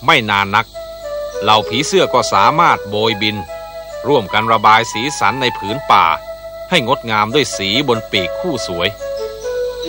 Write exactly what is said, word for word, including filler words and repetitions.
ไม่นานนักเหล่าผีเสื้อก็สามารถโบยบินร่วมกันระบายสีสันในผืนป่าให้งดงามด้วยสีบนปีกคู่สวย